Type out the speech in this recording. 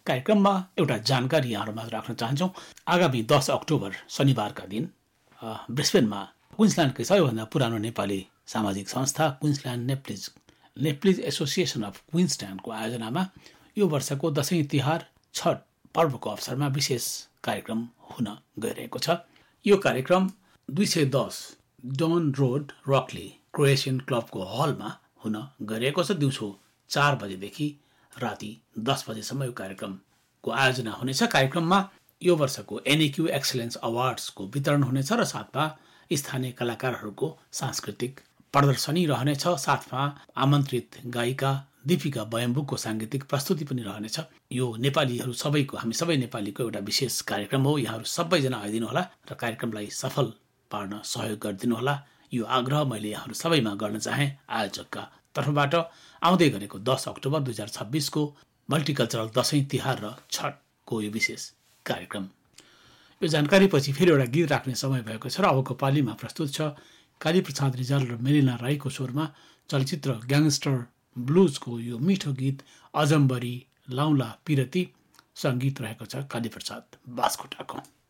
कार्यक्रममा एउटा जानकारी यहाँहरूमा राख्न चाहन्छौँ। आगामी 10 अक्टोबर शनिबारका दिन ब्रिस्बेनमा क्विन्सल्यान्डकै सबैभन्दा पुरानो नेपाली सामाजिक संस्था क्विन्सल्यान्ड नेप्लिज एसोसिएसन अफ क्विन्सल्यान्डको आयोजनामा यो वर्षको दशैं तिहार छठ पर्वको अवसरमा विशेष कार्यक्रम हुन गइरहेको छ। यो कार्यक्रम 210 डन रोड रक्ली क्रोएसियन क्लबको हलमा हुन गइरहेको छ। दिउँसो 4 बजेदेखि राति 10 बजेसम्म यो कार्यक्रमको आयोजना हुनेछ। कार्यक्रममा यो वर्षको एनएक्यू एक्सलेन्स अवार्ड्सको वितरण हुनेछ र साथमा स्थानीय कलाकारहरूको सांस्कृतिक प्रदर्शनी रहनेछ। साथमा आमन्त्रित गायिका दीपिका बयम्बुको साङ्गीतिक प्रस्तुति पनि रहनेछ। यो नेपालीहरू सबैको, हामी सबै नेपालीको एउटा विशेष कार्यक्रम हो। यहाँहरू सबैजना आइदिनु होला र कार्यक्रमलाई सफल पार्न सहयोग गरिदिनु होला। यो आग्रह मैले यहाँहरू सबैमा गर्न चाहे आयोजकका तर्फबाट। आउँदै गरेको 10 अक्टोबर 2026 को मल्टिकल्चरल दशैं तिहार र छठको यो विशेष कार्यक्रम। यो जानकारी पछि फेरि एउटा गीत राख्ने समय भएको छ र अबको पालीमा प्रस्तुत छ कालीप्रसाद रिजाल र मेलिना राईको स्वरमा चलचित्र ग्याङ्स्टर ब्लुजको यो मिठो गीत अजम्बरी लाउला पिरती। सङ्गीत रहेको छ कालीप्रसाद बास्कोटाको।